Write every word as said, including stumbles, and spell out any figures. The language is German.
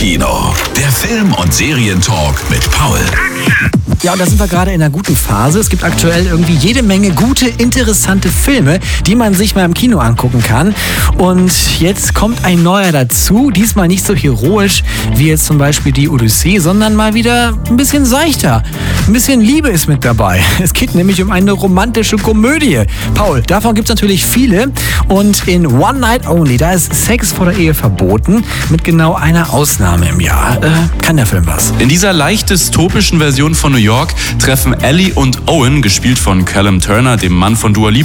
Kino, der Film- und Serientalk mit Paul. Ja, und da sind wir gerade in einer guten Phase. Es gibt aktuell irgendwie jede Menge gute, interessante Filme, die man sich mal im Kino angucken kann. Und jetzt kommt ein neuer dazu. Diesmal nicht so heroisch wie jetzt zum Beispiel die Odyssee, sondern mal wieder ein bisschen seichter. Ein bisschen Liebe ist mit dabei. Es geht nämlich um eine romantische Komödie. Paul, davon gibt es natürlich viele. Und in One Night Only, da ist Sex vor der Ehe verboten. Mit genau einer Ausnahme im Jahr. Äh, kann der Film was? In dieser leicht dystopischen Version von New York treffen Ellie und Owen, gespielt von Callum Turner, dem Mann von Dua Lipa,